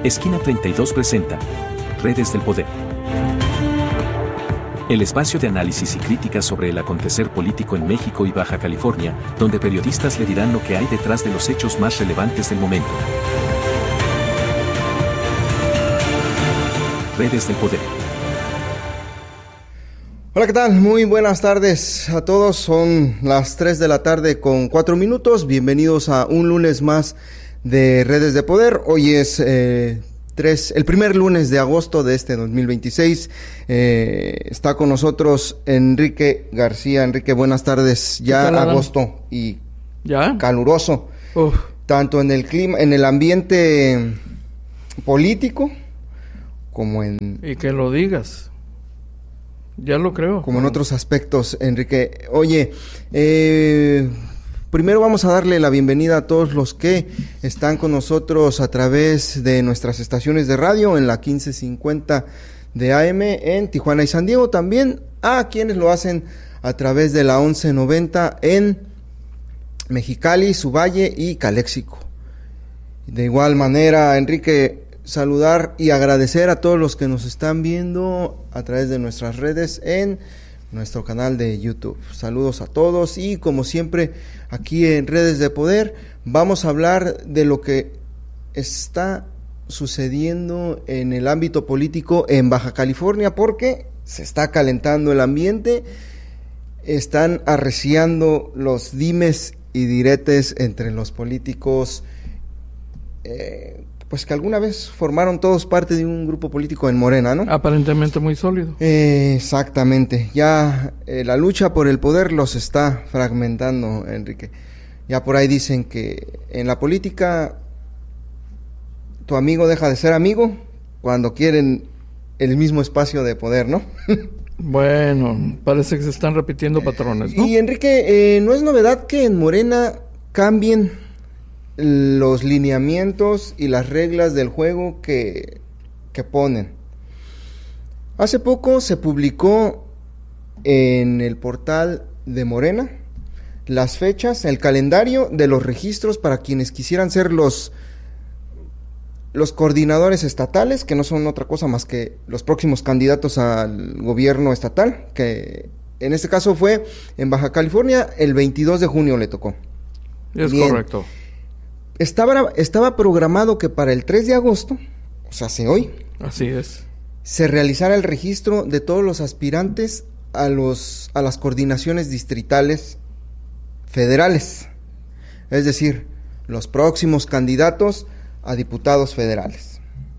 Esquina 32 presenta Redes del Poder. El espacio de análisis y críticas sobre el acontecer político en México y Baja California, donde periodistas le dirán lo que hay detrás de los hechos más relevantes del momento. Redes del Poder. Hola, ¿qué tal? Muy buenas tardes a todos. Son las 3 de la tarde con 4 minutos. Bienvenidos a un lunes más de Redes de Poder. Hoy es el primer lunes de agosto de este 2026. Está con nosotros Enrique García. Enrique, buenas tardes. Ya agosto y ¿ya? Caluroso. Tanto en el clima, en el ambiente político, como en... Y que lo digas. Ya lo creo. Como en otros aspectos, Enrique. Oye, primero vamos a darle la bienvenida a todos los que están con nosotros a través de nuestras estaciones de radio en la 1550 de AM en Tijuana y San Diego, también a quienes lo hacen a través de la 1190 en Mexicali, Suvalle y Caléxico. De igual manera, Enrique, saludar y agradecer a todos los que nos están viendo a través de nuestras redes en nuestro canal de YouTube. Saludos a todos y como siempre aquí en Redes de Poder vamos a hablar de lo que está sucediendo en el ámbito político en Baja California, porque se está calentando el ambiente, están arreciando los dimes y diretes entre los políticos, pues que alguna vez formaron todos parte de un grupo político en Morena, ¿no? Aparentemente muy sólido. Exactamente. Ya la lucha por el poder los está fragmentando, Enrique. Ya por ahí dicen que en la política tu amigo deja de ser amigo cuando quieren el mismo espacio de poder, ¿no? Bueno, parece que se están repitiendo patrones, ¿no? Y Enrique, no es novedad que en Morena cambien los lineamientos y las reglas del juego que ponen. Hace poco se publicó en el portal de Morena las fechas, el calendario de los registros para quienes quisieran ser los coordinadores estatales, que no son otra cosa más que los próximos candidatos al gobierno estatal, que en este caso fue en Baja California, el 22 de junio le tocó. Es Bien. Correcto. Estaba programado que para el 3 de agosto, o sea, hoy, así es, se realizara el registro de todos los aspirantes a las coordinaciones distritales federales, es decir, los próximos candidatos a diputados federales.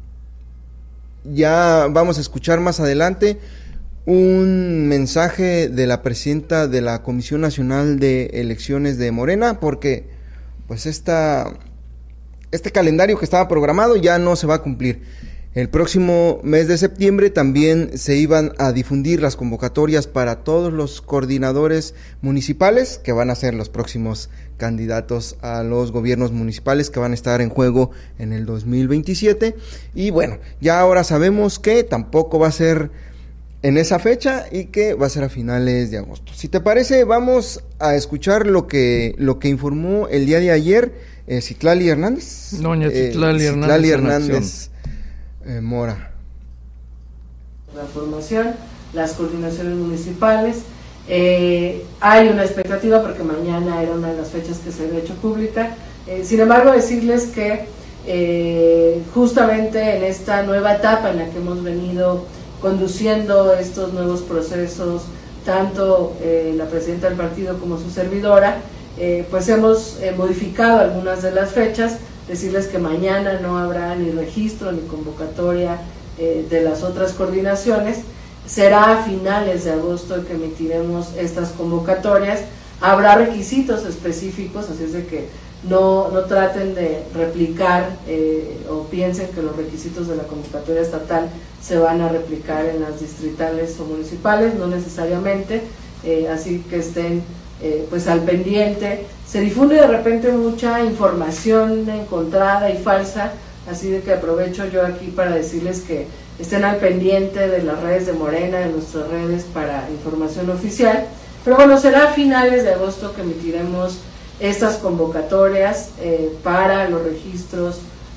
Ya vamos a escuchar más adelante un mensaje de la presidenta de la Comisión Nacional de Elecciones de Morena, porque pues este calendario que estaba programado ya no se va a cumplir. El próximo mes de septiembre también se iban a difundir las convocatorias para todos los coordinadores municipales que van a ser los próximos candidatos a los gobiernos municipales que van a estar en juego en el 2027. Y bueno, ya ahora sabemos que tampoco va a ser en esa fecha y que va a ser a finales de agosto. Si te parece, vamos a escuchar lo que informó el día de ayer Citlali Hernández. Doña Citlali Hernández Mora. La formación, las coordinaciones municipales. Hay una expectativa porque mañana era una de las fechas que se había hecho pública. Sin embargo, decirles que justamente en esta nueva etapa en la que hemos venido conduciendo estos nuevos procesos, tanto la presidenta del partido como su servidora, pues hemos modificado algunas de las fechas. Decirles que mañana no habrá ni registro ni convocatoria de las otras coordinaciones. Será a finales de agosto que emitiremos estas convocatorias. Habrá requisitos específicos, así es de que no traten de replicar o piensen que los requisitos de la convocatoria estatal se van a replicar en las distritales o municipales, no necesariamente, así que estén pues al pendiente. Se difunde de repente mucha información encontrada y falsa, así de que aprovecho yo aquí para decirles que estén al pendiente de las redes de Morena, de nuestras redes para información oficial. Pero bueno, será a finales de agosto que emitiremos estas convocatorias para los registros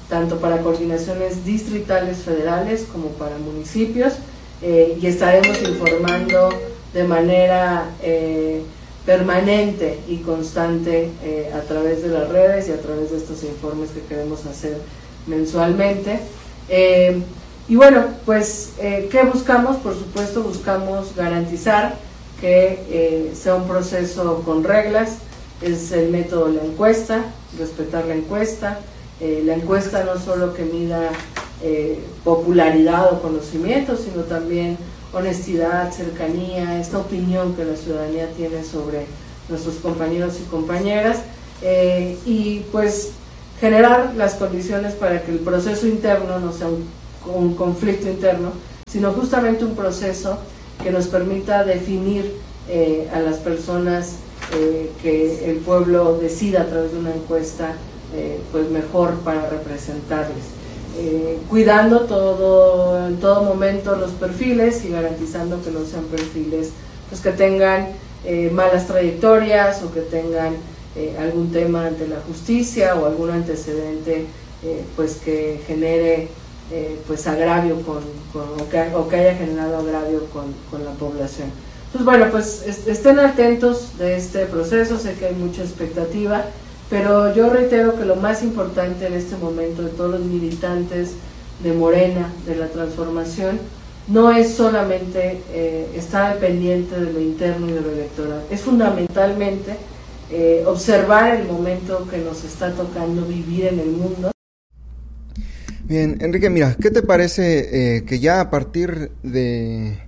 tanto para coordinaciones distritales federales como para municipios, y estaremos informando de manera permanente y constante a través de las redes y a través de estos informes que queremos hacer mensualmente. Y bueno, pues, ¿qué buscamos? Por supuesto, buscamos garantizar que sea un proceso con reglas. Es el método de la encuesta, respetar la encuesta. La encuesta no solo que mida popularidad o conocimiento, sino también honestidad, cercanía, esta opinión que la ciudadanía tiene sobre nuestros compañeros y compañeras, y pues generar las condiciones para que el proceso interno no sea un conflicto interno, sino justamente un proceso que nos permita definir a las personas que el pueblo decida a través de una encuesta pues mejor para representarles, cuidando en todo momento los perfiles y garantizando que no sean perfiles pues que tengan malas trayectorias o que tengan algún tema ante la justicia o algún antecedente pues que genere pues agravio o que haya generado agravio con la población. Entonces, bueno, pues estén atentos de este proceso. Sé que hay mucha expectativa, pero yo reitero que lo más importante en este momento de todos los militantes de Morena, de la transformación, no es solamente estar al pendiente de lo interno y de lo electoral, es fundamentalmente observar el momento que nos está tocando vivir en el mundo. Bien, Enrique, mira, ¿qué te parece que ya a partir de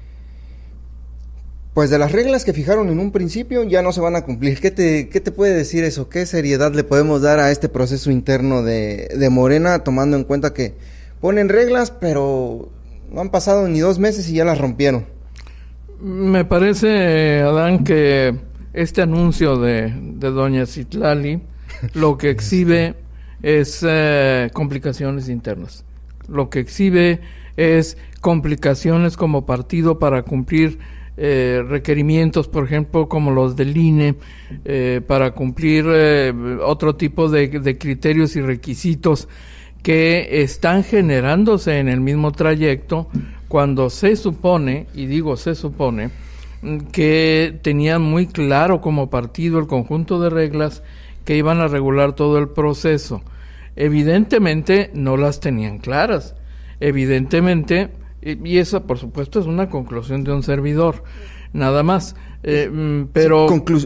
pues de las reglas que fijaron en un principio ya no se van a cumplir? ¿Qué te puede decir eso? ¿Qué seriedad le podemos dar a este proceso interno de Morena, tomando en cuenta que ponen reglas, pero no han pasado ni 2 meses y ya las rompieron? Me parece, Adán, que este anuncio de doña Citlali lo que exhibe es complicaciones internas. Lo que exhibe es complicaciones como partido para cumplir requerimientos, por ejemplo, como los del INE, para cumplir otro tipo de criterios y requisitos que están generándose en el mismo trayecto, cuando se supone, y digo se supone, que tenían muy claro como partido el conjunto de reglas que iban a regular todo el proceso. Evidentemente no las tenían claras, evidentemente, y esa por supuesto es una conclusión de un servidor, nada más, pero...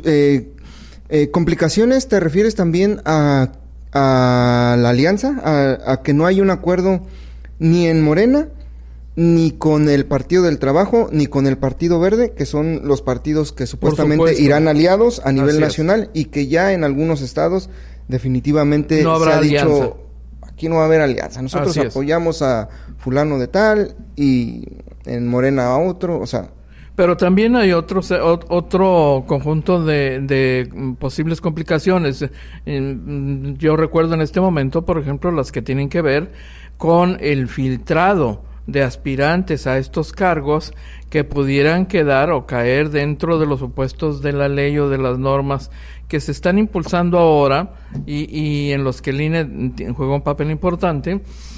¿Complicaciones te refieres también a la alianza, a que no hay un acuerdo ni en Morena, ni con el Partido del Trabajo, ni con el Partido Verde, que son los partidos que supuestamente irán aliados a nivel nacional, y que ya en algunos estados definitivamente no habrá se ha alianza. dicho, aquí no va a haber alianza, nosotros apoyamos a fulano de tal y en Morena a otro, o sea... Pero también hay otro conjunto de posibles complicaciones. Yo recuerdo en este momento, por ejemplo, las que tienen que ver con el filtrado de aspirantes a estos cargos que pudieran quedar o caer dentro de los supuestos de la ley o de las normas que se están impulsando ahora y en los que el INE juega un papel importante.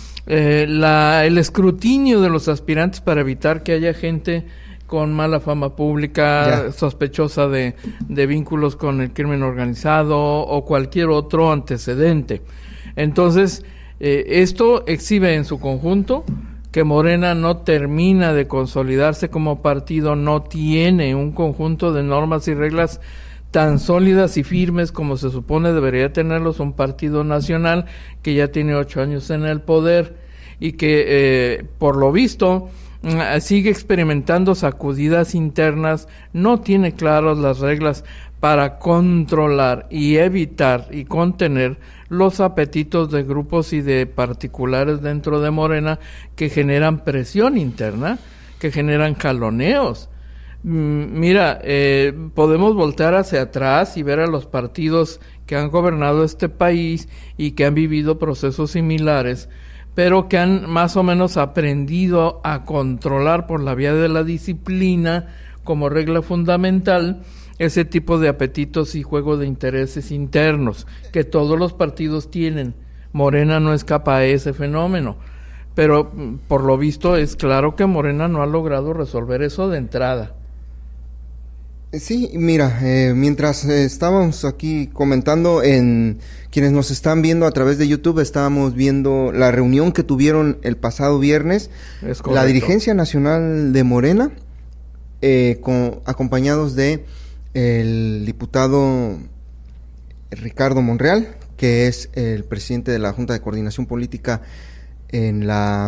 El escrutinio de los aspirantes para evitar que haya gente con mala fama pública, sospechosa de vínculos con el crimen organizado o cualquier otro antecedente. Entonces, esto exhibe en su conjunto que Morena no termina de consolidarse como partido, no tiene un conjunto de normas y reglas tan sólidas y firmes como se supone debería tenerlos un partido nacional que ya tiene 8 años en el poder y que, por lo visto, sigue experimentando sacudidas internas, no tiene claras las reglas para controlar y evitar y contener los apetitos de grupos y de particulares dentro de Morena que generan presión interna, que generan jaloneos. Mira, podemos voltear hacia atrás y ver a los partidos que han gobernado este país y que han vivido procesos similares, pero que han más o menos aprendido a controlar por la vía de la disciplina como regla fundamental ese tipo de apetitos y juego de intereses internos que todos los partidos tienen, Morena no escapa a ese fenómeno. Pero por lo visto es claro que Morena no ha logrado resolver eso de entrada. Sí, mira, mientras estábamos aquí comentando, en quienes nos están viendo a través de YouTube, estábamos viendo la reunión que tuvieron el pasado viernes, la dirigencia nacional de Morena, acompañados de el diputado Ricardo Monreal, que es el presidente de la Junta de Coordinación Política en la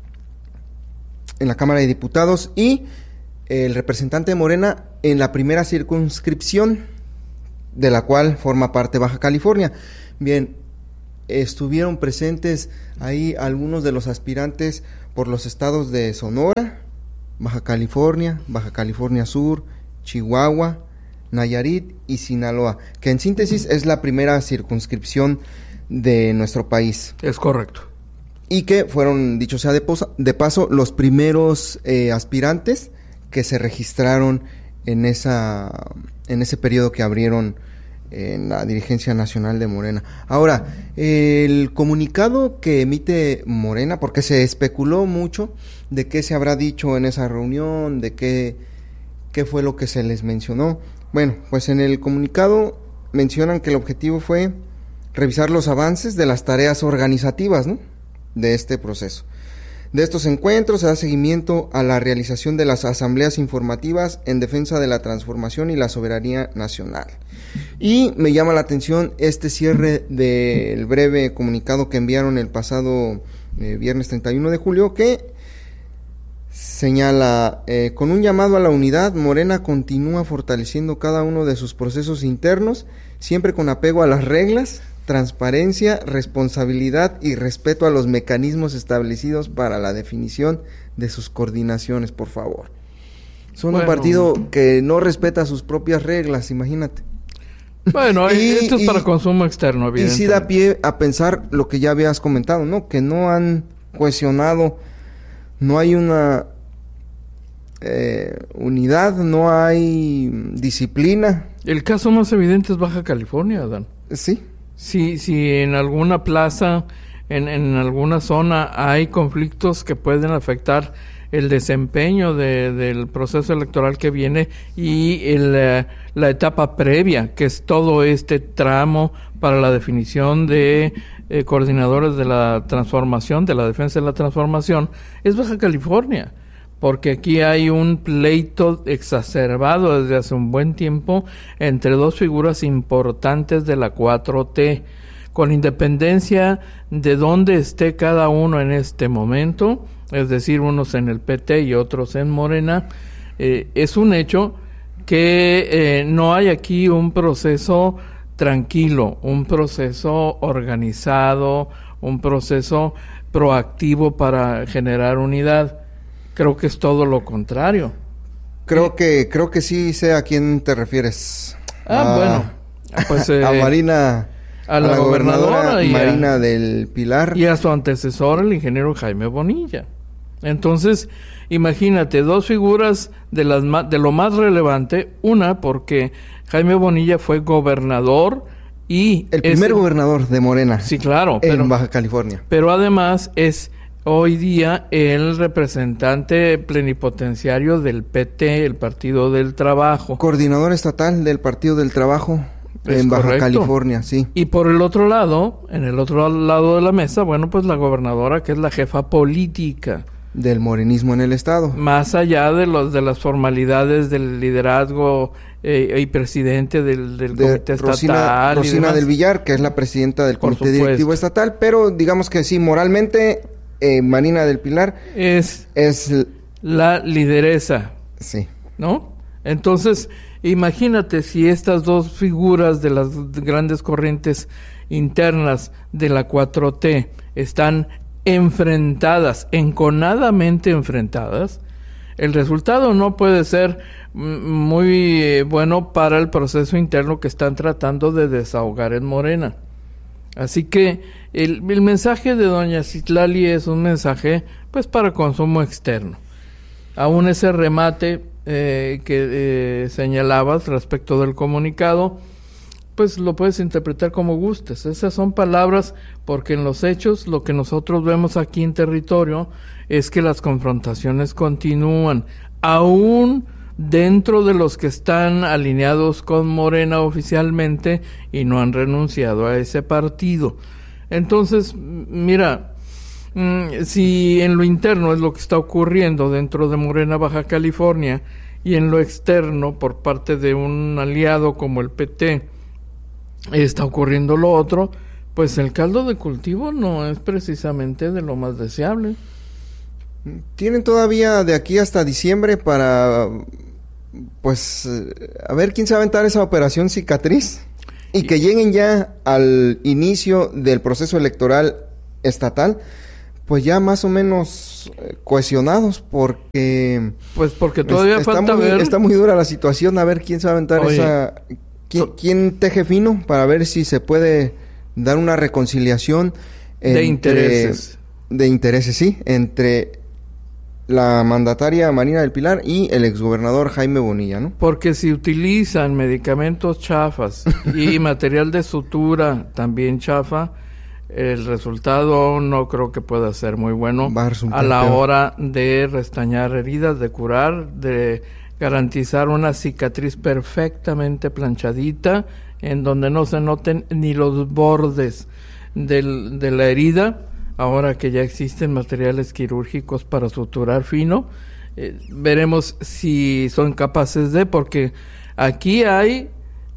Cámara de Diputados, y el representante de Morena en la primera circunscripción de la cual forma parte Baja California. Bien, estuvieron presentes ahí algunos de los aspirantes por los estados de Sonora, Baja California Sur, Chihuahua, Nayarit y Sinaloa, que en síntesis es la primera circunscripción de nuestro país. Es correcto. Y que fueron, dicho sea de paso, los primeros aspirantes que se registraron en ese periodo que abrieron en la dirigencia nacional de Morena. Ahora, el comunicado que emite Morena, porque se especuló mucho de qué se habrá dicho en esa reunión, de qué fue lo que se les mencionó. Bueno, pues en el comunicado mencionan que el objetivo fue revisar los avances de las tareas organizativas, ¿no?, de este proceso. De estos encuentros se da seguimiento a la realización de las asambleas informativas en defensa de la transformación y la soberanía nacional. Y me llama la atención este cierre del breve comunicado que enviaron el pasado viernes 31 de julio, que señala, con un llamado a la unidad, Morena continúa fortaleciendo cada uno de sus procesos internos, siempre con apego a las reglas, transparencia, responsabilidad y respeto a los mecanismos establecidos para la definición de sus coordinaciones, por favor. Son un partido que no respeta sus propias reglas, imagínate. Bueno, esto es para consumo externo, evidentemente. Y sí da pie a pensar lo que ya habías comentado, ¿no? Que no han cohesionado, no hay una unidad, no hay disciplina. El caso más evidente es Baja California, Adán. Sí. Si en alguna plaza, en alguna zona hay conflictos que pueden afectar el desempeño del proceso electoral que viene y la etapa previa, que es todo este tramo para la definición de coordinadores de la transformación, de la defensa de la transformación, es Baja California. Porque aquí hay un pleito exacerbado desde hace un buen tiempo entre dos figuras importantes de la 4T, con independencia de dónde esté cada uno en este momento, es decir, unos en el PT y otros en Morena. Es un hecho que no hay aquí un proceso tranquilo, un proceso organizado, un proceso proactivo para generar unidad. Creo que es todo lo contrario. Creo que sí sé a quién te refieres. Bueno, pues a Marina, a la gobernadora Marina del Pilar y a su antecesor, el ingeniero Jaime Bonilla. Entonces, imagínate, dos figuras de lo más relevante, una porque Jaime Bonilla fue gobernador y el primer gobernador de Morena. Sí, claro, en Baja California. Pero además es hoy día el representante plenipotenciario del PT, el Partido del Trabajo. Coordinador estatal del Partido del Trabajo en Baja California, sí. Y por el otro lado, en el otro lado de la mesa, bueno, pues la gobernadora, que es la jefa política del morenismo en el estado. Más allá de las formalidades del liderazgo y presidente del comité estatal. Rosina del Villar, que es la presidenta del comité directivo estatal, pero digamos que sí, moralmente Marina del Pilar es la lideresa. Sí. ¿No? Entonces, imagínate si estas dos figuras de las grandes corrientes internas de la 4T están enfrentadas, enconadamente enfrentadas, el resultado no puede ser muy bueno para el proceso interno que están tratando de desahogar en Morena. Así que el mensaje de doña Citlali es un mensaje pues para consumo externo. Aún ese remate que señalabas respecto del comunicado, pues lo puedes interpretar como gustes. Esas son palabras porque en los hechos lo que nosotros vemos aquí en territorio es que las confrontaciones continúan, aún dentro de los que están alineados con Morena oficialmente y no han renunciado a ese partido. Entonces, mira, si en lo interno es lo que está ocurriendo dentro de Morena Baja California y en lo externo por parte de un aliado como el PT está ocurriendo lo otro, pues el caldo de cultivo no es precisamente de lo más deseable. Tienen todavía de aquí hasta diciembre para, pues, a ver quién se va a aventar esa operación cicatriz y que lleguen ya al inicio del proceso electoral estatal, pues ya más o menos cohesionados, porque... Pues porque todavía falta ver... Está muy dura la situación, a ver quién se va a aventar esa... ¿Quién teje fino para ver si se puede dar una reconciliación de intereses? De intereses, sí, entre la mandataria Marina del Pilar y el exgobernador Jaime Bonilla, ¿no? Porque si utilizan medicamentos chafas y material de sutura también chafa, el resultado no creo que pueda ser muy bueno a la hora de restañar heridas, de curar, de garantizar una cicatriz perfectamente planchadita en donde no se noten ni los bordes de la herida. Ahora que ya existen materiales quirúrgicos para suturar fino, veremos si son capaces de, porque aquí hay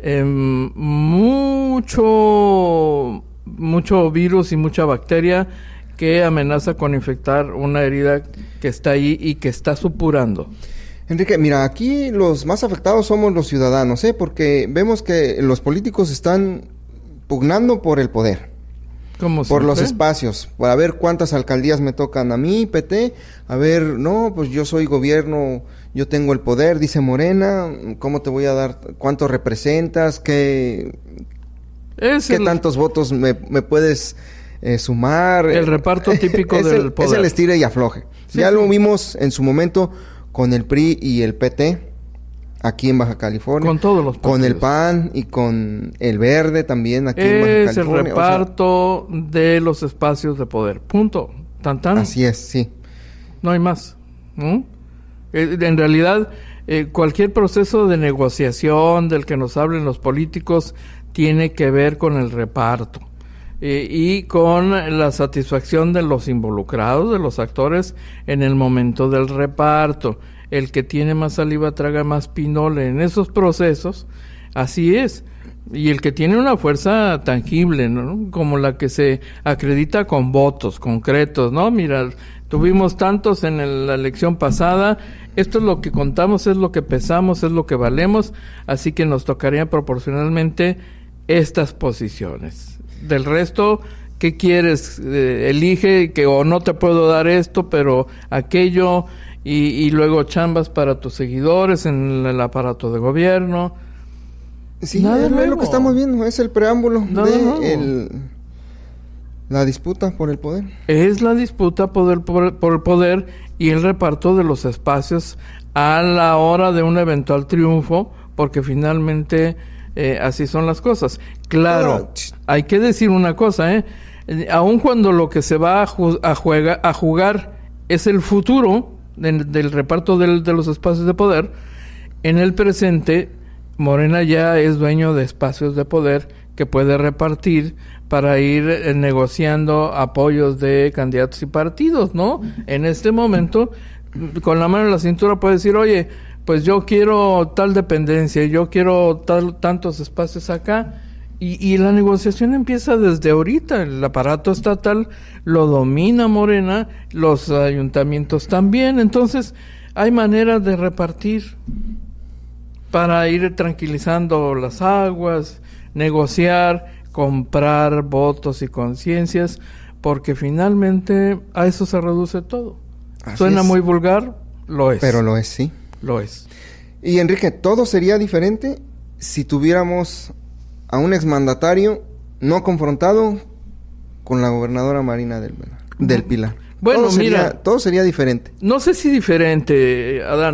mucho virus y mucha bacteria que amenaza con infectar una herida que está ahí y que está supurando. Enrique, mira, aquí los más afectados somos los ciudadanos, porque vemos que los políticos están pugnando por el poder. Por los espacios, para ver cuántas alcaldías me tocan a mí, PT, a ver, no, pues yo soy gobierno, yo tengo el poder, dice Morena, ¿cómo te voy a dar? ¿Cuánto representas? ¿Qué tantos votos me puedes sumar? El reparto típico del poder. Es el estire y afloje. Sí, ya lo vimos en su momento con el PRI y el PT, aquí en Baja California. Con todos los partidos. Con el PAN y con el Verde también aquí en Baja California. Es el reparto de los espacios de poder. Punto. Tan. Así es, sí. No hay más. En realidad, cualquier proceso de negociación del que nos hablen los políticos tiene que ver con el reparto. Y con la satisfacción de los involucrados, de los actores, en el momento del reparto. El que tiene más saliva traga más pinole en esos procesos, así es. Y el que tiene una fuerza tangible, ¿no? Como la que se acredita con votos concretos, ¿no? Mira, tuvimos tantos en la elección pasada, esto es lo que contamos, es lo que pesamos, es lo que valemos, así que nos tocaría proporcionalmente estas posiciones. Del resto, ¿qué quieres? Elige que o no te puedo dar esto, pero aquello... Y luego chambas para tus seguidores en el aparato de gobierno. Sí, es lo que estamos viendo, es el preámbulo la disputa por el poder. Es la disputa por el poder y el reparto de los espacios a la hora de un eventual triunfo, porque finalmente así son las cosas. Claro, hay que decir una cosa, aun cuando lo que se va a jugar es el futuro del reparto de los espacios de poder, en el presente Morena ya es dueño de espacios de poder que puede repartir para ir negociando apoyos de candidatos y partidos, ¿no? En este momento, con la mano en la cintura puede decir, oye, pues yo quiero tal dependencia, yo quiero tantos espacios acá, y la negociación empieza desde ahorita. El aparato estatal lo domina Morena, los ayuntamientos también, entonces hay maneras de repartir para ir tranquilizando las aguas, negociar, comprar votos y conciencias, porque finalmente a eso se reduce todo. Así suena muy vulgar, lo es. Pero lo es, sí. Lo es. Y Enrique, todo sería diferente si tuviéramos a un exmandatario no confrontado con la gobernadora Marina del Pilar. Bueno, todo sería diferente. No sé si diferente, Adán,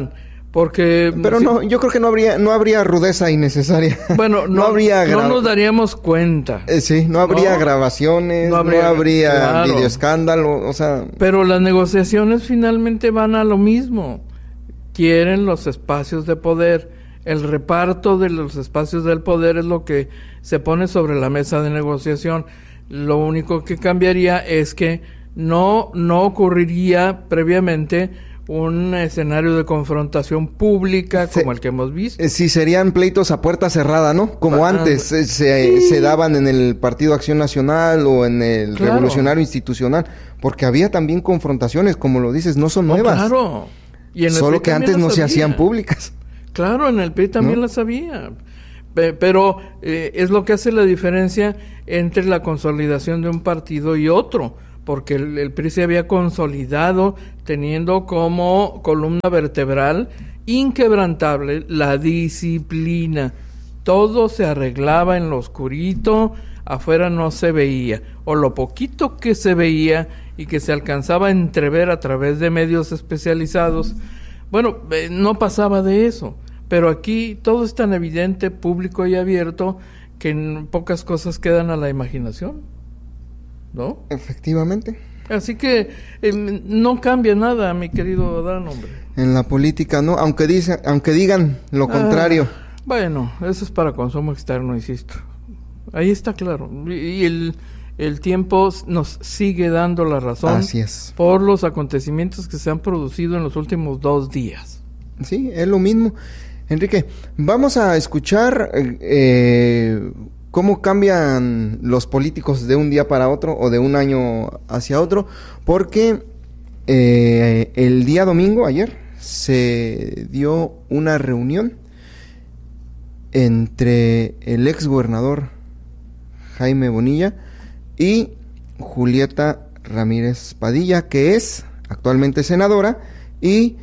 Porque... Pero no, yo creo que no habría rudeza innecesaria. Bueno, no nos daríamos cuenta. Sí, no habría grabaciones, no habría claro, videoescándalo, o sea... Pero las negociaciones finalmente van a lo mismo. Quieren los espacios de poder. El reparto de los espacios del poder es lo que se pone sobre la mesa de negociación. Lo único que cambiaría es que no ocurriría previamente un escenario de confrontación pública como el que hemos visto. Sí, serían pleitos a puerta cerrada, ¿no? Como antes se daban en el Partido Acción Nacional o en el Revolucionario Institucional, porque había también confrontaciones, como lo dices, no son nuevas. Claro. Y en solo que antes no se hacían públicas. Claro, en el PRI también las había. Pero es lo que hace la diferencia entre la consolidación de un partido y otro. Porque el PRI se había consolidado teniendo como columna vertebral inquebrantable la disciplina. Todo se arreglaba en lo oscurito, afuera no se veía, o lo poquito que se veía y que se alcanzaba a entrever a través de medios especializados, bueno, no pasaba de eso. Pero aquí todo es tan evidente, público y abierto, que en pocas cosas quedan a la imaginación, ¿no? Efectivamente. Así que no cambia nada, mi querido Dan, hombre. En la política, ¿no? Aunque digan lo contrario. Bueno, eso es para consumo externo, insisto. Ahí está claro. Y el tiempo nos sigue dando la razón. Así es. Por los acontecimientos que se han producido en los últimos 2 días. Sí, es lo mismo. Enrique, vamos a escuchar cómo cambian los políticos de un día para otro o de un año hacia otro, porque el día domingo, ayer, se dio una reunión entre el ex gobernador Jaime Bonilla y Julieta Ramírez Padilla, que es actualmente senadora y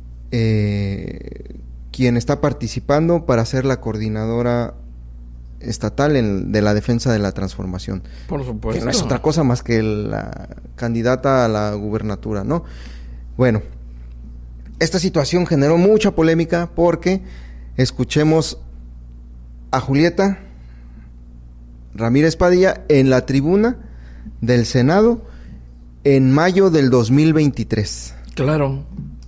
quien está participando para ser la coordinadora estatal de la defensa de la transformación. Por supuesto. Que no es otra cosa más que la candidata a la gubernatura, ¿no? Bueno, esta situación generó mucha polémica porque escuchemos a Julieta Ramírez Padilla en la tribuna del Senado en mayo del 2023. Claro.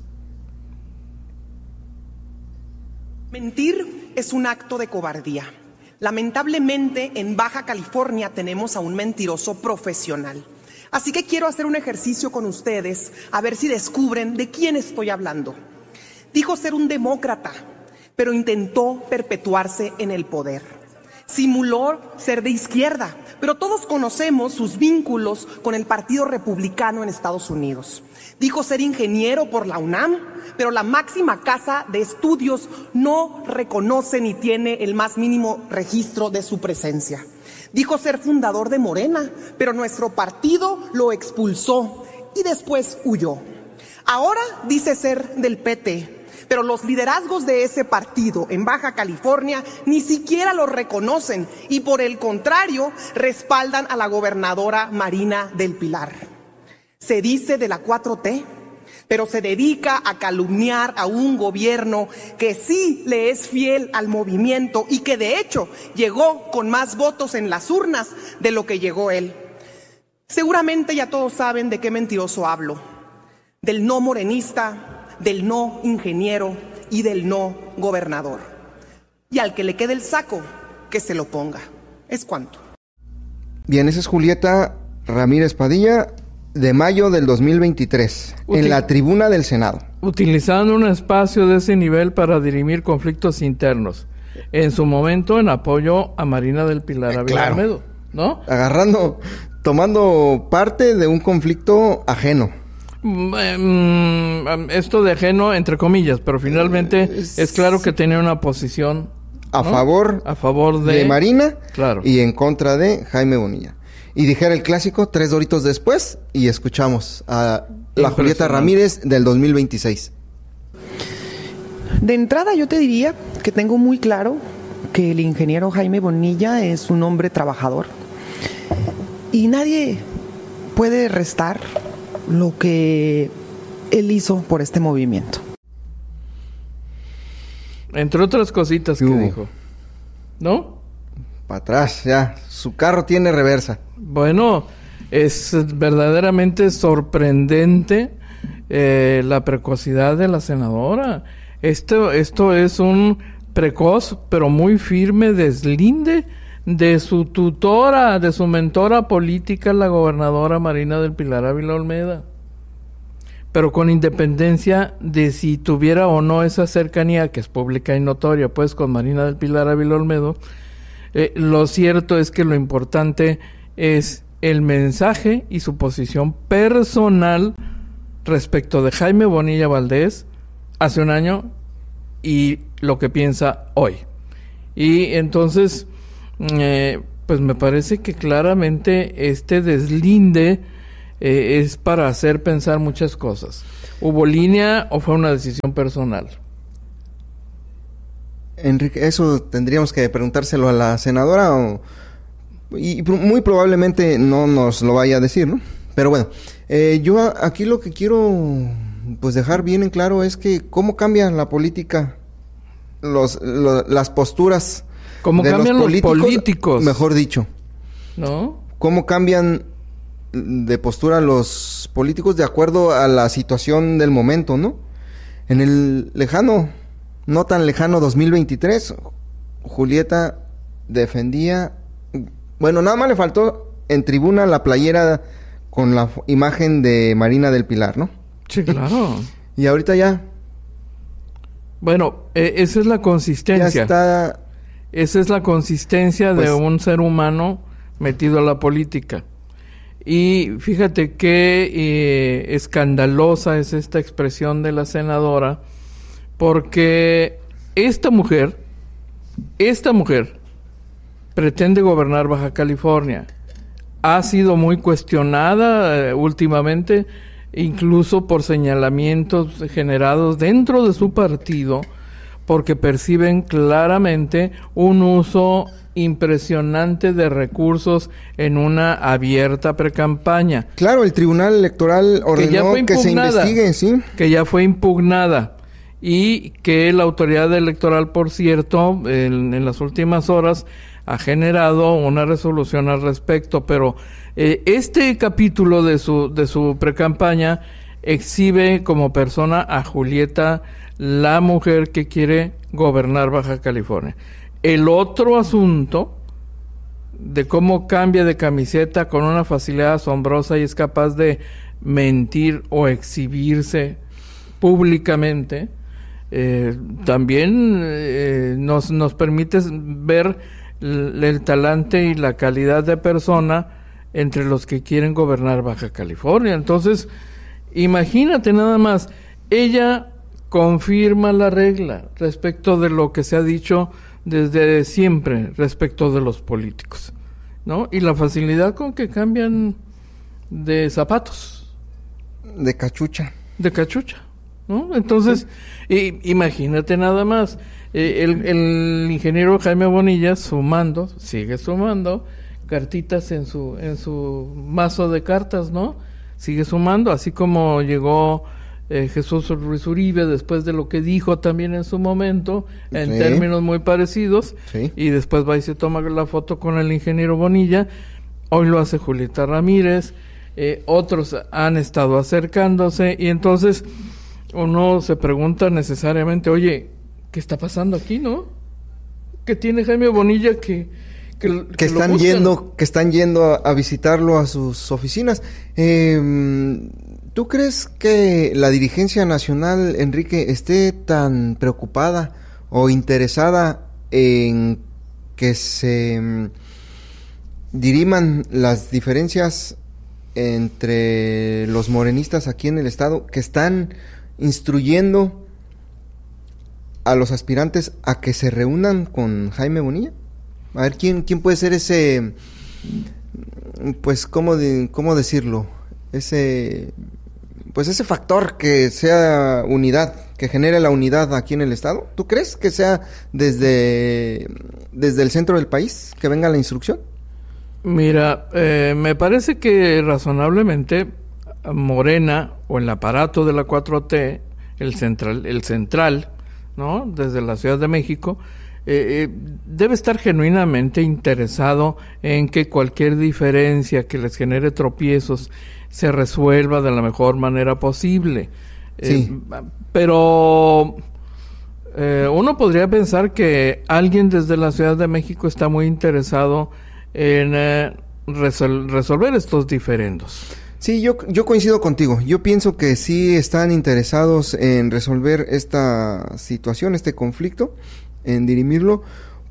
Mentir es un acto de cobardía. Lamentablemente, en Baja California tenemos a un mentiroso profesional. Así que quiero hacer un ejercicio con ustedes, a ver si descubren de quién estoy hablando. Dijo ser un demócrata, pero intentó perpetuarse en el poder. Simuló ser de izquierda, pero todos conocemos sus vínculos con el Partido Republicano en Estados Unidos. Dijo ser ingeniero por la UNAM, pero la máxima casa de estudios no reconoce ni tiene el más mínimo registro de su presencia. Dijo ser fundador de Morena, pero nuestro partido lo expulsó y después huyó. Ahora dice ser del PT, pero los liderazgos de ese partido en Baja California ni siquiera lo reconocen y por el contrario respaldan a la gobernadora Marina del Pilar. Se dice de la 4T, pero se dedica a calumniar a un gobierno que sí le es fiel al movimiento y que de hecho llegó con más votos en las urnas de lo que llegó él. Seguramente ya todos saben de qué mentiroso hablo, del no morenista, del no ingeniero y del no gobernador. Y al que le quede el saco, que se lo ponga. ¿Es cuánto? Bien, esa es Julieta Ramírez Padilla, de mayo del 2023, en la tribuna del Senado. Utilizando un espacio de ese nivel para dirimir conflictos internos. En su momento en apoyo a Marina del Pilar Ávila Olmedo, ¿no? Tomando parte de un conflicto ajeno. Esto de ajeno entre comillas, pero finalmente es claro que tenía una posición a favor de Marina, claro, y en contra de Jaime Bonilla. Y dijera el clásico, 3 doritos después, y escuchamos a la Julieta Ramírez del 2026. De entrada yo te diría que tengo muy claro que el ingeniero Jaime Bonilla es un hombre trabajador. Y nadie puede restar lo que él hizo por este movimiento. Entre otras cositas que dijo. ¿No? Para atrás, ya. Su carro tiene reversa. Bueno, es verdaderamente sorprendente la precocidad de la senadora. Esto es un precoz, pero muy firme deslinde de su tutora, de su mentora política, la gobernadora Marina del Pilar Ávila Olmeda. Pero con independencia de si tuviera o no esa cercanía, que es pública y notoria, pues, con Marina del Pilar Ávila Olmedo, lo cierto es que lo importante es el mensaje y su posición personal respecto de Jaime Bonilla Valdés hace un año y lo que piensa hoy. Y entonces, pues me parece que claramente este deslinde es para hacer pensar muchas cosas. ¿Hubo línea o fue una decisión personal? Enrique, eso tendríamos que preguntárselo a la senadora y muy probablemente no nos lo vaya a decir, ¿no? Pero bueno, yo aquí lo que quiero pues dejar bien en claro es que cómo cambia la política, las posturas, cómo de cambian los políticos, mejor dicho, ¿no? Cómo cambian de postura los políticos de acuerdo a la situación del momento, ¿no? En el no tan lejano 2023, Julieta defendía, bueno, nada más le faltó en tribuna la playera con la imagen de Marina del Pilar, ¿no? Sí, claro. Y ahorita ya. Bueno, esa es la consistencia. Ya está. Esa es la consistencia de un ser humano metido a la política. Y fíjate qué escandalosa es esta expresión de la senadora, porque esta mujer pretende gobernar Baja California. Ha sido muy cuestionada últimamente, incluso por señalamientos generados dentro de su partido, porque perciben claramente un uso impresionante de recursos en una abierta precampaña. Claro, el Tribunal Electoral ordenó que se investigue, ¿sí? Que ya fue impugnada. Y que la autoridad electoral, por cierto, en las últimas horas ha generado una resolución al respecto, pero este capítulo de su precampaña exhibe como persona a Julieta, la mujer que quiere gobernar Baja California. El otro asunto de cómo cambia de camiseta con una facilidad asombrosa y es capaz de mentir o exhibirse públicamente, también nos permite ver el talante y la calidad de persona entre los que quieren gobernar Baja California. Entonces, imagínate nada más, ella confirma la regla respecto de lo que se ha dicho desde siempre respecto de los políticos, ¿no? Y la facilidad con que cambian de zapatos. De cachucha. ¿No? Entonces, imagínate nada más, el ingeniero Jaime Bonilla sigue sumando cartitas en su mazo de cartas, ¿no? Sigue sumando, así como llegó Jesús Ruiz Uribe después de lo que dijo también en su momento, en términos muy parecidos, y después va y se toma la foto con el ingeniero Bonilla. Hoy lo hace Julieta Ramírez, otros han estado acercándose, y entonces uno se pregunta necesariamente, oye, ¿qué está pasando aquí, no? ¿Qué tiene Jaime Bonilla que están yendo a visitarlo a sus oficinas? ¿Tú crees que la dirigencia nacional, Enrique, esté tan preocupada o interesada en que se diriman las diferencias entre los morenistas aquí en el estado, que están instruyendo a los aspirantes a que se reúnan con Jaime Bonilla? A ver, ¿quién puede ser ese, pues, ¿cómo decirlo? Ese factor que sea unidad, que genere la unidad aquí en el estado. ¿Tú crees que sea desde el centro del país que venga la instrucción? Mira, me parece que razonablemente Morena o el aparato de la 4T, el central ¿no? Desde la Ciudad de México, debe estar genuinamente interesado en que cualquier diferencia que les genere tropiezos se resuelva de la mejor manera posible. Sí. Pero uno podría pensar que alguien desde la Ciudad de México está muy interesado en resolver estos diferendos. Sí, yo coincido contigo. Yo pienso que sí están interesados en resolver esta situación, este conflicto, en dirimirlo,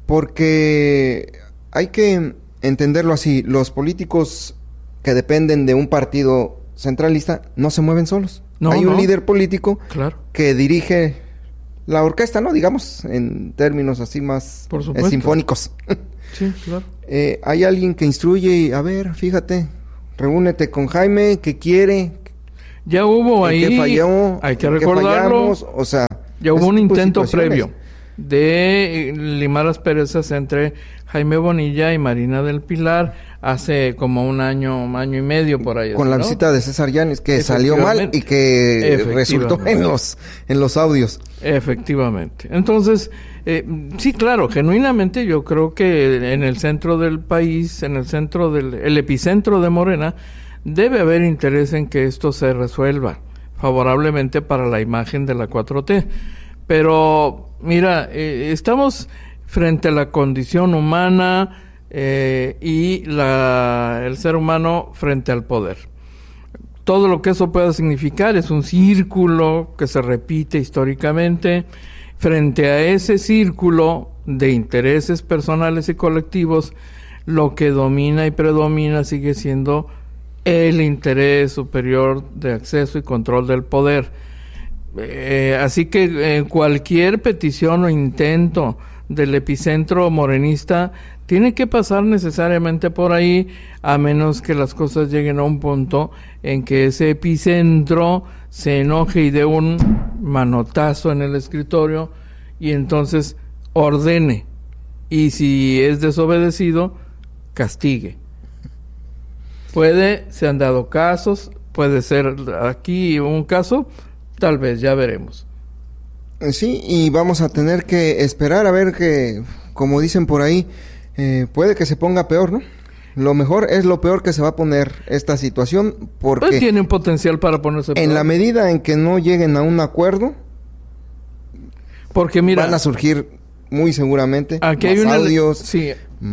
porque hay que entenderlo así. Los políticos que dependen de un partido centralista no se mueven solos. Hay un líder político que dirige la orquesta, ¿no? Digamos, en términos así más sinfónicos. Sí, claro. Hay alguien que instruye y, a ver, fíjate, reúnete con Jaime, ¿qué quiere? Ya hubo ahí, ¿qué falló? hay que recordarlo, o sea, ya hubo un intento previo de limar las perezas entre Jaime Bonilla y Marina del Pilar hace como un año y medio por ahí. Con la visita de César Yáñez, que salió mal y que resultó en los audios. Efectivamente. Entonces, sí, claro, genuinamente yo creo que en el centro del país, en el centro el epicentro de Morena, debe haber interés en que esto se resuelva favorablemente para la imagen de la 4T. Pero, mira, estamos frente a la condición humana y el ser humano frente al poder. Todo lo que eso pueda significar es un círculo que se repite históricamente. Frente a ese círculo de intereses personales y colectivos, lo que domina y predomina sigue siendo el interés superior de acceso y control del poder. Así que cualquier petición o intento del epicentro morenista tiene que pasar necesariamente por ahí, a menos que las cosas lleguen a un punto en que ese epicentro se enoje y dé un manotazo en el escritorio y entonces ordene, y si es desobedecido, castigue. Se han dado casos, puede ser aquí un caso, tal vez, ya veremos. Sí, y vamos a tener que esperar a ver que, como dicen por ahí, puede que se ponga peor, ¿no? Lo mejor es lo peor que se va a poner esta situación, porque pues tiene un potencial para ponerse peor. En la medida en que no lleguen a un acuerdo, porque mira, van a surgir muy seguramente aquí más audios. Sí.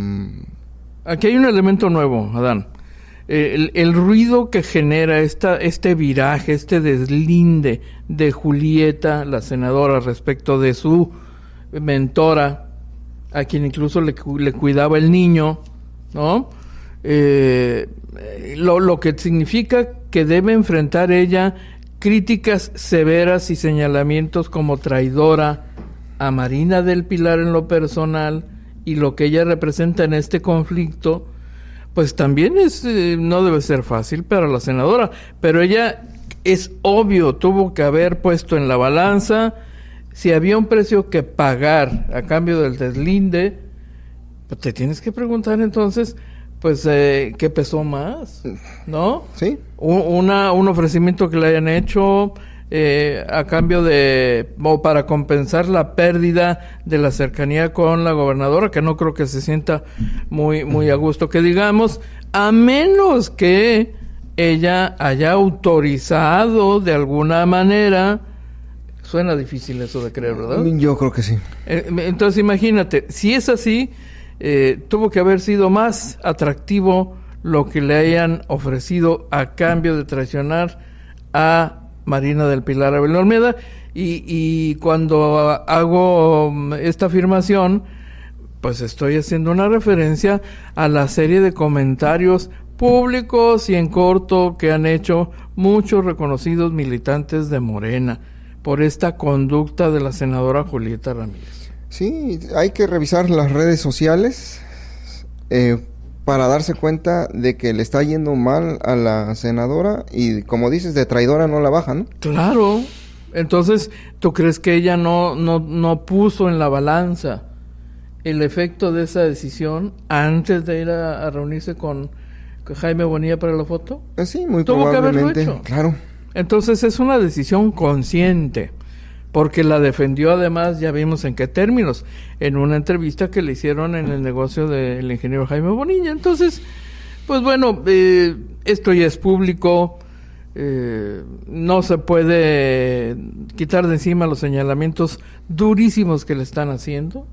Aquí hay un elemento nuevo, Adán. El ruido que genera este viraje, este deslinde de Julieta, la senadora, respecto de su mentora, a quien incluso le cuidaba el niño, ¿no? Lo que significa que debe enfrentar ella críticas severas y señalamientos como traidora a Marina del Pilar en lo personal, y lo que ella representa en este conflicto, pues también no debe ser fácil para la senadora. Pero ella, es obvio, tuvo que haber puesto en la balanza si había un precio que pagar a cambio del deslinde. Pues te tienes que preguntar entonces, pues, ¿qué pesó más? ¿No? Sí. Un ofrecimiento que le hayan hecho a cambio o para compensar la pérdida de la cercanía con la gobernadora, que no creo que se sienta muy a gusto, que digamos, a menos que ella haya autorizado de alguna manera. Suena difícil eso de creer, ¿verdad? Yo creo que sí. Entonces imagínate, si es así, tuvo que haber sido más atractivo lo que le hayan ofrecido a cambio de traicionar a Marina del Pilar Ávila Olmeda, y cuando hago esta afirmación, pues estoy haciendo una referencia a la serie de comentarios públicos y en corto que han hecho muchos reconocidos militantes de Morena por esta conducta de la senadora Julieta Ramírez. Sí, hay que revisar las redes sociales para darse cuenta de que le está yendo mal a la senadora, y como dices, de traidora no la baja, ¿no? Claro. Entonces, ¿tú crees que ella no puso en la balanza el efecto de esa decisión antes de ir a reunirse con Jaime Bonilla para la foto? Sí, muy Tuvo probablemente. Que haberlo hecho. Claro. Entonces, es una decisión consciente. porque la defendió además, ya vimos en qué términos, en una entrevista que le hicieron en el negocio del ingeniero Jaime Bonilla. Entonces, pues bueno, esto ya es público, no se puede quitar de encima los señalamientos durísimos que le están haciendo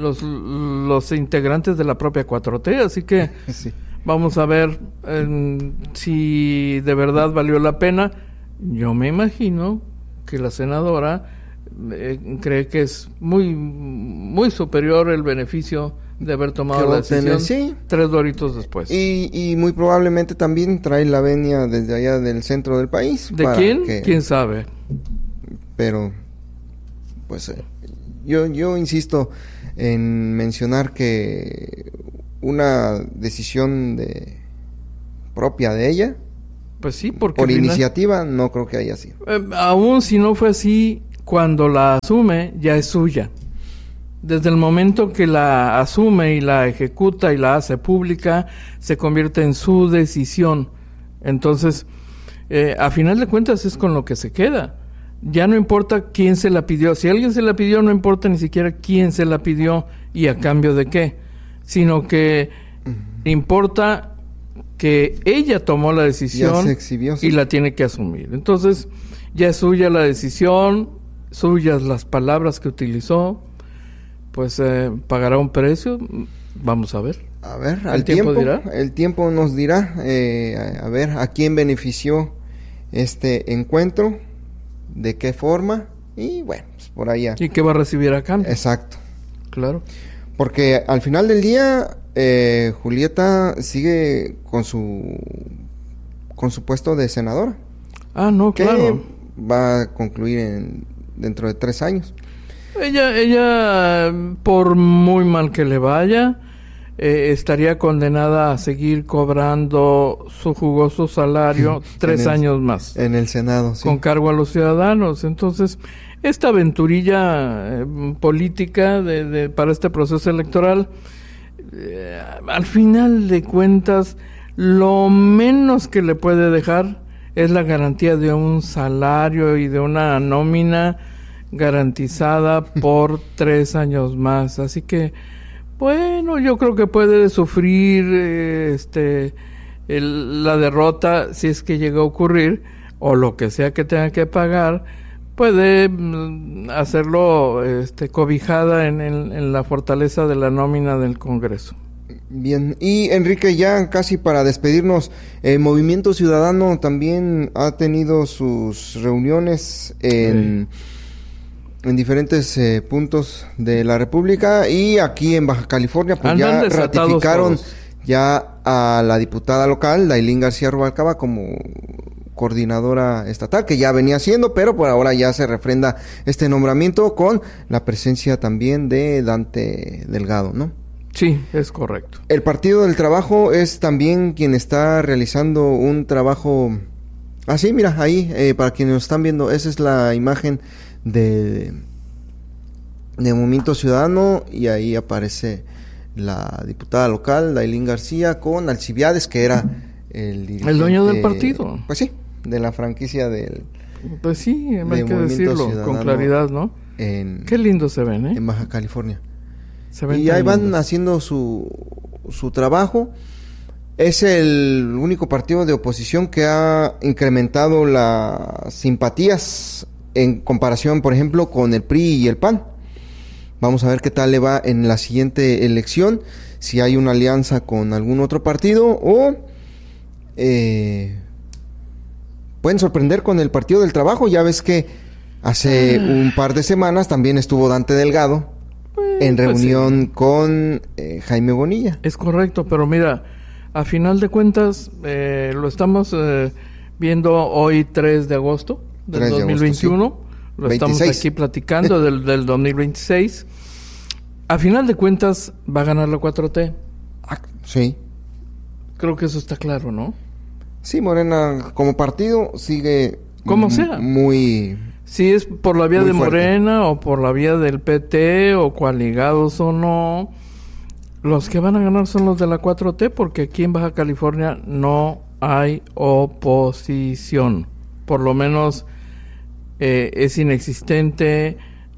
los integrantes de la propia 4T, así que Sí. vamos a ver si de verdad valió la pena. Yo me imagino que la senadora cree que es muy muy superior el beneficio de haber tomado Que la va a tener, decisión sí. 3 doritos después. Y muy probablemente también trae la venia desde allá del centro del país. ¿De para quién? que- ¿Quién sabe? Pero, pues, yo insisto en mencionar que una decisión propia de ella, Pues sí, porque por al final, iniciativa, no creo que haya sido. aún si no fue así, cuando la asume ya es suya. Desde el momento que la asume y la ejecuta y la hace pública, se convierte en su decisión. Entonces, a final de cuentas es con lo que se queda. Ya no importa quién se la pidió. Si alguien se la pidió, no importa ni siquiera quién se la pidió y a cambio de qué, sino que importa que ella tomó la decisión Ya se exhibió, sí. y la tiene que asumir. Entonces, ya es suya la decisión, suyas las palabras que utilizó, pues pagará un precio, vamos a ver. A ver, ¿El tiempo dirá? El tiempo nos dirá, a ver, a quién benefició este encuentro, de qué forma, y bueno, pues por allá. ¿Y qué va a recibir a cambio? Exacto. Claro. Porque al final del día, Julieta sigue con su puesto de senadora, Ah, no, que claro. va a concluir dentro de 3 años. Ella, por muy mal que le vaya, estaría condenada a seguir cobrando su jugoso salario 3 años más, En el Senado, sí. con cargo a los ciudadanos. Entonces, esta aventurilla política para este proceso electoral, al final de cuentas, lo menos que le puede dejar es la garantía de un salario y de una nómina garantizada por 3 años más. Así que, bueno, yo creo que puede sufrir la derrota si es que llega a ocurrir, o lo que sea que tenga que pagar, puede hacerlo cobijada en la fortaleza de la nómina del Congreso. Bien, y Enrique, ya casi para despedirnos, Movimiento Ciudadano también ha tenido sus reuniones en diferentes puntos de la República, y aquí en Baja California pues Andan ya desatados ratificaron todos. ya a la diputada local, Dailín García Rubalcaba, como coordinadora estatal, que ya venía haciendo, pero por ahora ya se refrenda este nombramiento con la presencia también de Dante Delgado, ¿no? Sí, es correcto. El Partido del Trabajo es también quien está realizando un trabajo. Ah, sí, mira, ahí, para quienes nos están viendo, esa es la imagen de Movimiento Ciudadano, y ahí aparece la diputada local, Dailín García, con Alcibiades, que era el dirigente, El dueño del partido. Pues sí, de la franquicia del Pues sí, hay que Movimiento decirlo con Ciudadano claridad, ¿no? Qué lindo se ven, ¿eh? en Baja California. Se ven Y tan ahí van lindos. haciendo su trabajo. Es el único partido de oposición que ha incrementado las simpatías en comparación, por ejemplo, con el PRI y el PAN. Vamos a ver qué tal le va en la siguiente elección, si hay una alianza con algún otro partido, o pueden sorprender con el Partido del Trabajo. Ya ves que hace un par de semanas también estuvo Dante Delgado en pues reunión con Jaime Bonilla. Es correcto, pero mira, a final de cuentas, lo estamos viendo hoy 3 de agosto del 3 de agosto, 2021. sí. Lo estamos 26. aquí platicando del 2026. A final de cuentas, va a ganar la 4T. Sí. Creo que eso está claro, ¿no? Sí, Morena como partido sigue Como sea. muy... Si es por la vía Muy de fuerte. Morena o por la vía del PT o coaligados o no, los que van a ganar son los de la 4T, porque aquí en Baja California no hay oposición. Por lo menos es inexistente.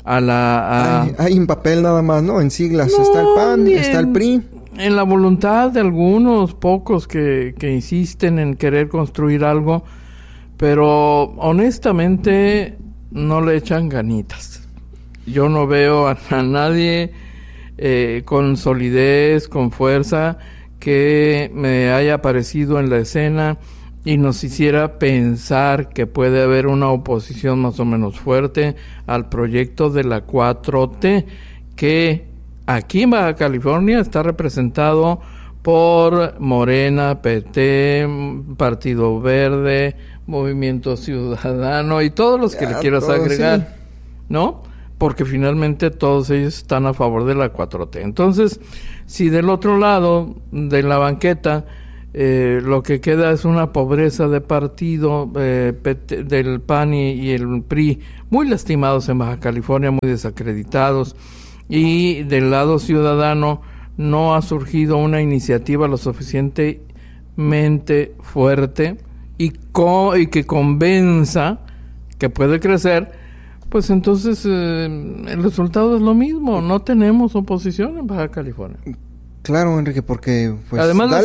Hay en papel nada más, ¿no? En siglas. No, está el PAN, está el PRI. En la voluntad de algunos pocos que insisten en querer construir algo, pero honestamente no le echan ganitas. Yo no veo a nadie con solidez, con fuerza, que me haya aparecido en la escena y nos hiciera pensar que puede haber una oposición más o menos fuerte al proyecto de la 4T, que aquí en Baja California está representado por Morena, PT, Partido Verde, Movimiento Ciudadano y todos los que le quieras agregar, sí, ¿no? Porque finalmente todos ellos están a favor de la 4T. Entonces, si del otro lado de la banqueta lo que queda es una pobreza de partido del PAN y el PRI, muy lastimados en Baja California, muy desacreditados, y del lado ciudadano no ha surgido una iniciativa lo suficientemente fuerte y que convenza que puede crecer, pues entonces el resultado es lo mismo. No tenemos oposición en Baja California. Claro, Enrique, porque pues además da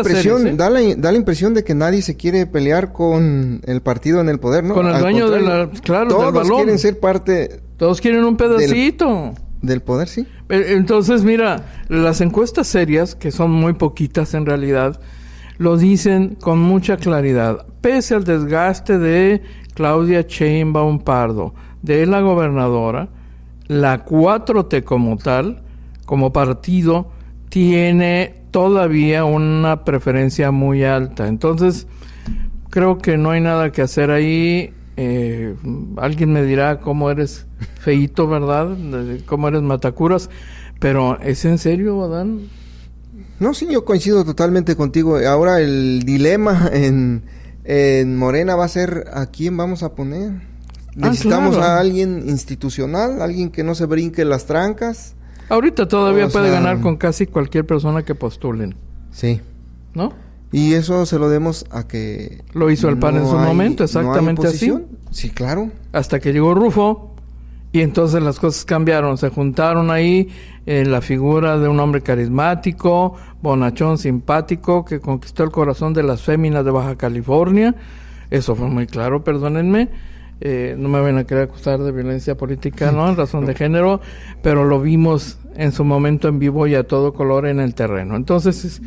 la impresión de que nadie se quiere pelear con el partido en el poder, ¿no? Con el dueño del balón. Todos quieren ser parte. Todos quieren un pedacito del poder, sí. Entonces, mira, las encuestas serias, que son muy poquitas en realidad, lo dicen con mucha claridad. Pese al desgaste de Claudia Sheinbaum Pardo, de la gobernadora, la 4T como tal, como partido, tiene todavía una preferencia muy alta. Entonces, creo que no hay nada que hacer ahí. Alguien me dirá cómo eres feíto, ¿verdad? Cómo eres matacuras. Pero, ¿es en serio, Adán? No, sí, yo coincido totalmente contigo. Ahora el dilema en Morena va a ser ¿a quién vamos a poner? Necesitamos a alguien institucional, alguien que no se brinque las trancas. Ahorita todavía puede ganar con casi cualquier persona que postulen. Sí. ¿No? Y eso se lo demos a que... Lo hizo el PAN en su momento, exactamente así. Sí, claro. Hasta que llegó Rufo y entonces las cosas cambiaron. Se juntaron ahí la figura de un hombre carismático, bonachón, simpático, que conquistó el corazón de las féminas de Baja California. Eso fue muy claro, perdónenme. No me van a querer acusar de violencia política, ¿no? En razón de género, pero lo vimos en su momento en vivo y a todo color en el terreno. Entonces,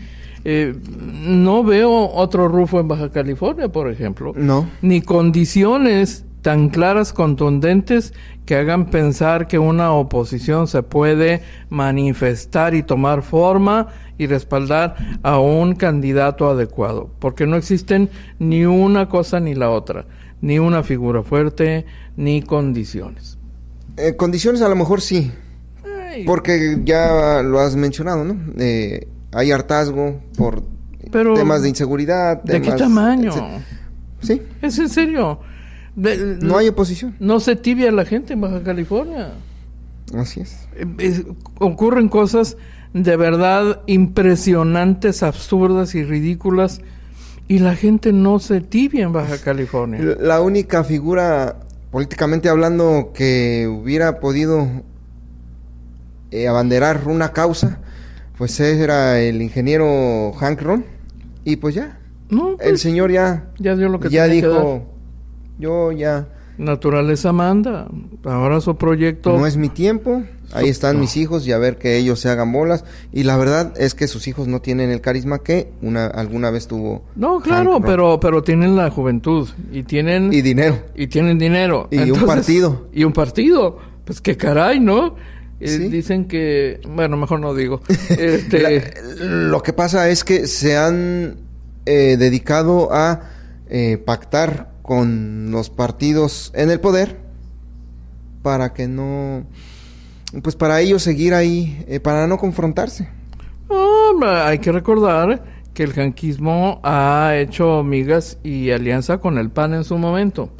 no veo otro Rufo en Baja California, por ejemplo. No. Ni condiciones tan claras, contundentes, que hagan pensar que una oposición se puede manifestar y tomar forma y respaldar a un candidato adecuado. Porque no existen ni una cosa ni la otra. Ni una figura fuerte, ni condiciones. Condiciones a lo mejor sí. Porque ya lo has mencionado, ¿no? Hay hartazgo por temas de inseguridad. ¿De qué tamaño? Sí. ¿Es en serio? No hay oposición. No se tibia la gente en Baja California. Así es. Ocurren cosas de verdad impresionantes, absurdas y ridículas. Y la gente no se tibia en Baja California. La única figura, políticamente hablando, que hubiera podido abanderar una causa, pues era el ingeniero Hank Ron. Y pues ya. No, pues, el señor ya dio lo que ya dijo, que dar. Yo ya. Naturaleza manda. Ahora su proyecto. No es mi tiempo. Ahí están mis hijos y a ver que ellos se hagan bolas. Y la verdad es que sus hijos no tienen el carisma que alguna vez tuvo. No, claro, pero tienen la juventud y tienen... Y dinero. Y tienen dinero. Y entonces, un partido. Y un partido. Pues qué caray, ¿no? ¿Sí? Dicen que... Bueno, mejor no digo. Lo que pasa es que se han dedicado a pactar con los partidos en el poder para que no... Pues para ellos seguir ahí, para no confrontarse. Hay que recordar que el janquismo ha hecho migas y alianza con el PAN en su momento.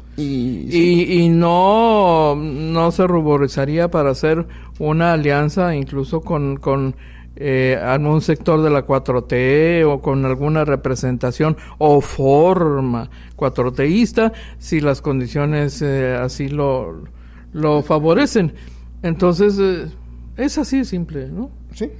Y no se ruborizaría para hacer una alianza incluso con algún sector de la 4T o con alguna representación o forma 4Tista, si las condiciones así lo favorecen. Entonces, es así de simple, ¿no? Sí.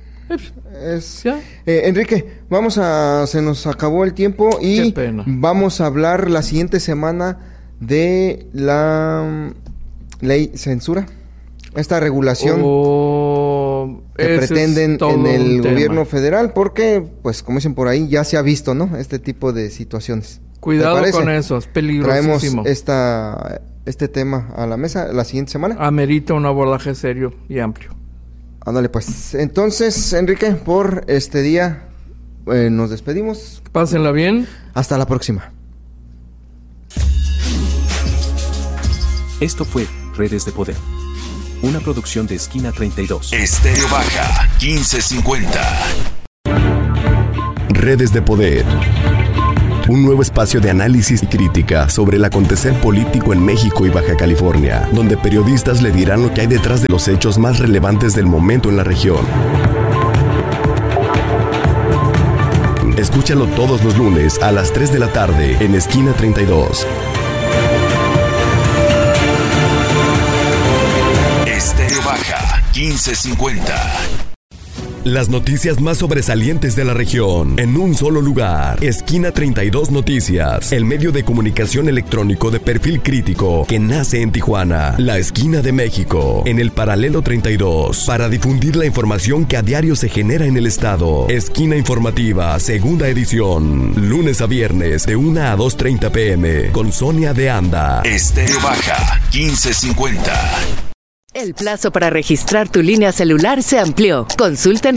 Enrique, se nos acabó el tiempo y vamos a hablar la siguiente semana de la ley censura, esta regulación que pretenden en el gobierno federal, porque, pues, como dicen por ahí, ya se ha visto, ¿no? Este tipo de situaciones. Cuidado con eso, es peligrosísimo. Traemos este tema a la mesa la siguiente semana. Amerita un abordaje serio y amplio. Ándale, pues. Entonces, Enrique, por este día nos despedimos. Pásenla bien. Hasta la próxima. Esto fue Redes de Poder, una producción de Esquina 32. Estéreo Baja 1550. Redes de Poder. Un nuevo espacio de análisis y crítica sobre el acontecer político en México y Baja California, donde periodistas le dirán lo que hay detrás de los hechos más relevantes del momento en la región. Escúchalo todos los lunes a las 3 de la tarde en Esquina 32. Estéreo Baja 1550. Las noticias más sobresalientes de la región en un solo lugar. Esquina 32 Noticias, el medio de comunicación electrónico de perfil crítico que nace en Tijuana, la esquina de México, en el paralelo 32, para difundir la información que a diario se genera en el estado. Esquina Informativa, segunda edición, lunes a viernes de 1 a 2:30 p.m. con Sonia de Anda. Estéreo Baja 1550. El plazo para registrar tu línea celular se amplió. Consulta en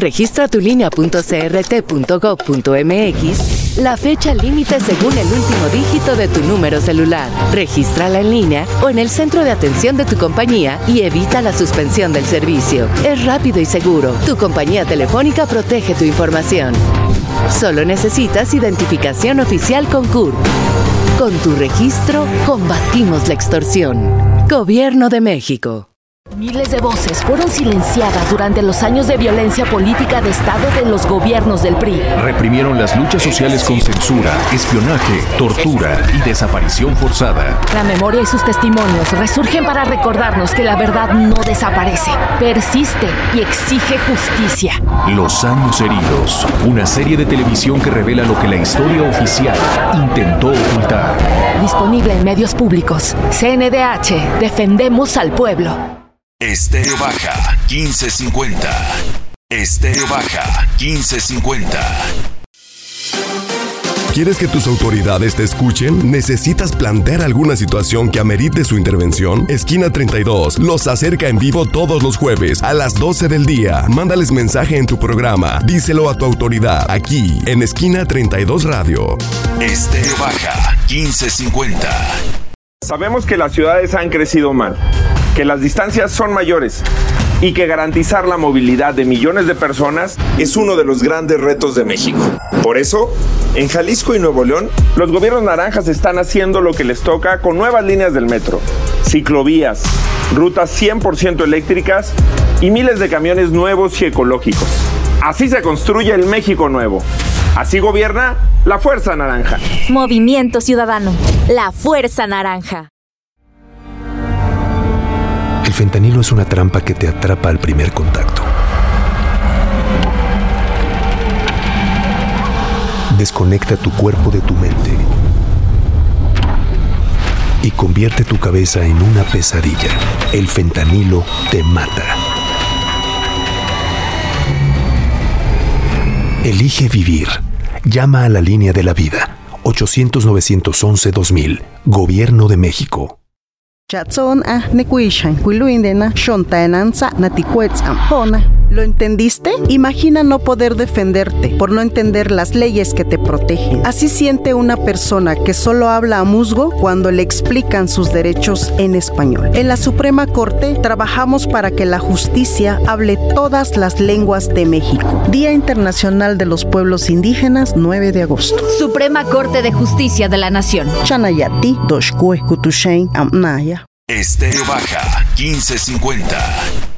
registratulinea.crt.gov.mx la fecha límite según el último dígito de tu número celular. Regístrala en línea o en el centro de atención de tu compañía y evita la suspensión del servicio. Es rápido y seguro. Tu compañía telefónica protege tu información. Solo necesitas identificación oficial con CURP. Con tu registro, combatimos la extorsión. Gobierno de México. Miles de voces fueron silenciadas durante los años de violencia política de Estado de los gobiernos del PRI. Reprimieron las luchas sociales con censura, espionaje, tortura y desaparición forzada. La memoria y sus testimonios resurgen para recordarnos que la verdad no desaparece, persiste y exige justicia. Los años heridos, una serie de televisión que revela lo que la historia oficial intentó ocultar. Disponible en medios públicos. CNDH, defendemos al pueblo. Estéreo Baja 1550. Estéreo Baja 1550. ¿Quieres que tus autoridades te escuchen? ¿Necesitas plantear alguna situación que amerite su intervención? Esquina 32 los acerca en vivo todos los jueves a las 12 del día. Mándales mensaje en tu programa. Díselo a tu autoridad aquí en Esquina 32 Radio. Estéreo Baja 1550. Sabemos que las ciudades han crecido mal, que las distancias son mayores y que garantizar la movilidad de millones de personas es uno de los grandes retos de México. Por eso, en Jalisco y Nuevo León, los gobiernos naranjas están haciendo lo que les toca con nuevas líneas del metro, ciclovías, rutas 100% eléctricas y miles de camiones nuevos y ecológicos. Así se construye el México nuevo. Así gobierna la Fuerza Naranja. Movimiento Ciudadano, la Fuerza Naranja. El fentanilo es una trampa que te atrapa al primer contacto. Desconecta tu cuerpo de tu mente y convierte tu cabeza en una pesadilla. El fentanilo te mata. Elige vivir. Llama a la línea de la vida. 800-911-2000. Gobierno de México. ¿Lo entendiste? Imagina no poder defenderte por no entender las leyes que te protegen. Así siente una persona que solo habla a musgo cuando le explican sus derechos en español. En la Suprema Corte trabajamos para que la justicia hable todas las lenguas de México. Día Internacional de los Pueblos Indígenas, 9 de agosto. Suprema Corte de Justicia de la Nación. Chanayati, Doshkue, Kutushain, Amnaya. Estéreo Baja 1550.